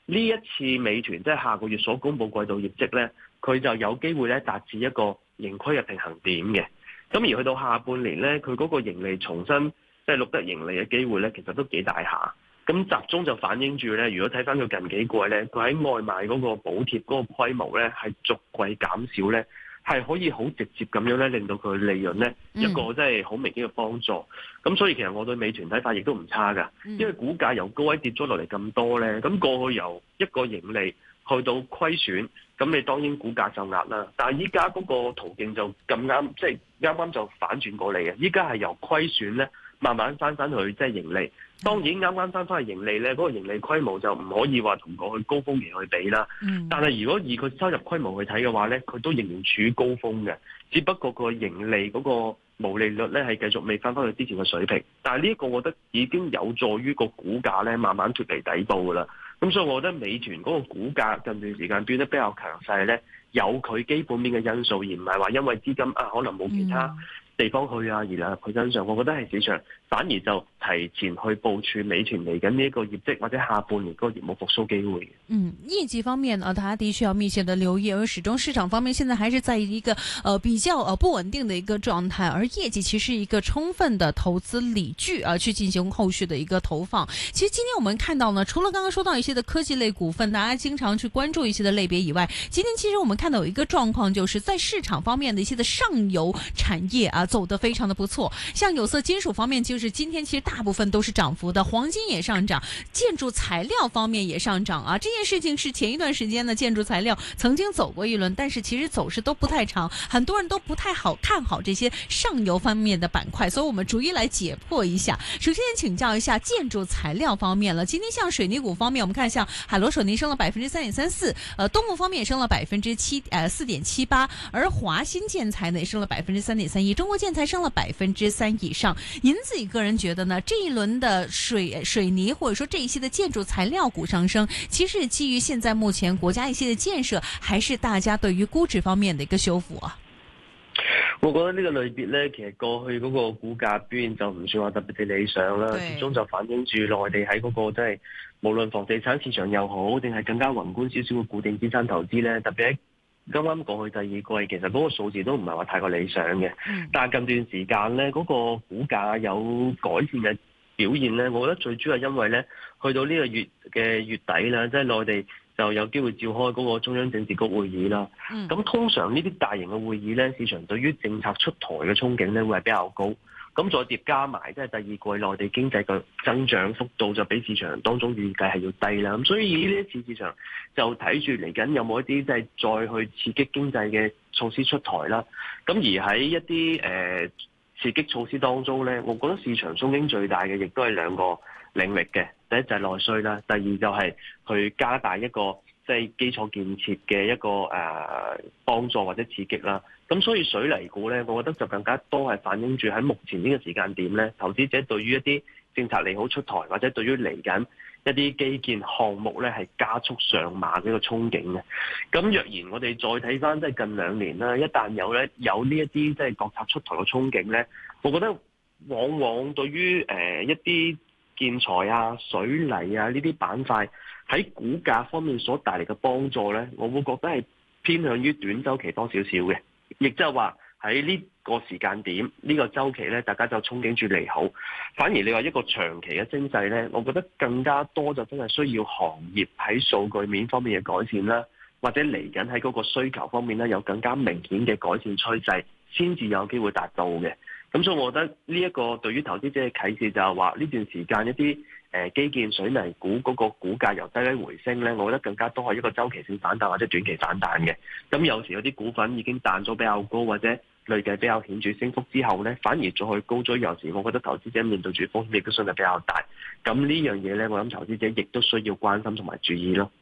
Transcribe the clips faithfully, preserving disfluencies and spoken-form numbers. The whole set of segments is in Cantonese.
呢一次美團即係下個月所公布季度業績咧，佢就有機會咧達至一個盈虧嘅平衡點嘅。咁而去到下半年咧，佢嗰個盈利重新即係錄得盈利嘅機會咧，其實都幾大下。咁集中就反映住咧，如果睇翻佢近幾季咧，佢喺外賣嗰個補貼嗰個規模咧係逐季減少咧，係可以好直接咁樣咧令到佢利潤咧一個即係好明顯嘅幫助。咁、嗯、所以其實我對美團睇法亦都唔差㗎，因為股價由高位跌咗落嚟咁多咧，咁過去由一個盈利去到虧損，咁你當然股價就壓啦。但係依家嗰個途徑就咁啱，即係啱啱就反轉過嚟嘅。依家係由虧損咧慢慢翻翻去即係盈利。當然啱啱翻翻去盈利咧，嗰、那個盈利規模就唔可以話同過去高峰期去比啦。嗯、但係如果以佢收入規模去睇嘅話咧，佢都仍然處於高峰嘅，只不過個盈利嗰個毛利率咧係繼續未翻翻去之前嘅水平。但係呢一個我覺得已經有助於個股價咧慢慢脫離底部噶啦。咁所以我覺得美團嗰個股價近段時間變得比較強勢咧，有佢基本面嘅因素，而唔係話因為資金啊可能冇其他地方去啊而流入佢身上。我覺得係市場反而就提前去部署美團嚟緊呢一個業績或者下半年嗰個業務復甦機會。 嗯，業績方面呢，大家的確要密切的留意，因為始終市場方面現在還是在一個呃比較呃不穩定的一個狀態，而業績其實是一個充分的投資理據啊，去進行後續的一個投放。其實今天我們看到呢，除了剛剛說到一些的科技類股份，大家經常去關注一些的類別以外，今天其實我們看到有一個狀況，就是在市場方面的一些的上游產業啊，走得非常的不錯。像有色金屬方面，就是今天其實大部分都是漲幅的，黃金也上漲，建築材料方面也上漲啊。這件事情是前一段時間呢，建築材料曾經走過一輪，但是其實走勢都不太長，很多人都不太好看好這些上游方面的板塊，所以我們逐一來解破一下。首先請教一下建築材料方面了，今天像水泥股方面，我們看像海螺水泥升了百分之三點三四，呃，東木方面也升了百分之七，呃，四點七八，而華新建材呢也升了百分之三點三一，中國建材升了百分之三以上。您自己個人覺得呢？這一輪的水水泥或者說這一些的建築材料股上升，其實基於現在目前國家一些的建設，還是大家對於估值方面的一個修復啊？ 我覺得呢個類別呢，其實過去嗰個股價表現就唔算話特別嘅理想啦，始終就反映住內地喺嗰個即係無論房地產市場又好，定係更加宏觀少少嘅固定資產投資呢，特別喺啱啱過去第二季，其實嗰個數字都唔係話太過理想嘅。嗯、但係近段時間呢，嗰、嗰個股價有改善嘅表現呢，我覺得最主要係因為呢，去到呢個月嘅月底啦，即係內地就有機會召開嗰個中央政治局會議啦。咁、嗯、通常呢啲大型嘅會議呢，市場對於政策出台嘅憧憬呢會係比較高。咁再疊加埋，即係第二季內地經濟嘅增長幅度就比市場當中預計係要低啦。咁所以呢一次市場就睇住嚟緊有冇一啲即係再去刺激經濟嘅措施出台啦。咁而喺一啲誒、呃、刺激措施當中咧，我覺得市場憧憬最大嘅亦都係兩個領域嘅。第一就係內需啦，第二就係去加大一個即係基礎建設嘅一個誒、呃、幫助或者刺激啦。咁所以水泥股咧，我覺得就更加多係反映住喺目前呢個時間點咧，投資者對於一啲政策利好出台，或者對於嚟緊一啲基建項目咧係加速上馬嘅一個憧憬嘅。咁若然我哋再睇翻即係近兩年啦，一旦有咧有呢一啲即係國策出台嘅憧憬咧，我覺得往往對於誒、呃、一啲建材啊、水泥啊呢啲板塊喺股價方面所帶嚟嘅幫助咧，我會覺得係偏向於短週期多少少嘅。亦即係話喺呢個時間點，呢、呢個週期咧，大家就憧憬住利好。反而你話一個長期嘅經濟咧，我覺得更加多就真係需要行業喺數據面方面嘅改善啦，或者嚟緊喺嗰個需求方面咧有更加明顯嘅改善趨勢，先至有機會達到嘅。咁所以我覺得呢一個對於投資者嘅啟示就係話，呢段時間一啲誒基建水泥股嗰個股價由低位回升咧，我覺得更加多係一個周期性反彈或者短期反彈嘅。咁有時有啲股份已經彈咗比較高或者累計比較顯著升幅之後咧，反而再去高追，有時我覺得投資者面對住風險亦都相對比較大。咁呢樣嘢咧，我諗投資者亦都需要關心同埋注意咯。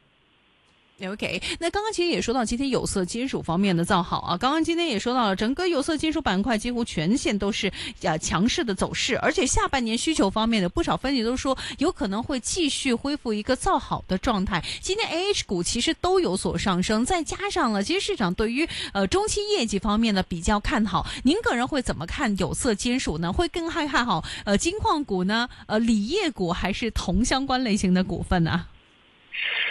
OK， 那剛剛其實也說到今天有色金屬方面的造好啊，剛剛今天也說到了整個有色金屬板塊幾乎全線都是啊強勢的走勢，而且下半年需求方面的不少分析都說有可能會繼續恢復一個造好的狀態。今天 A H 股其實都有所上升，再加上了其實市場對於呃中期業績方面呢比較看好，您個人會怎麼看有色金屬呢？會更看好呃金礦股呢？呃鋰業股還是銅相關類型的股份呢？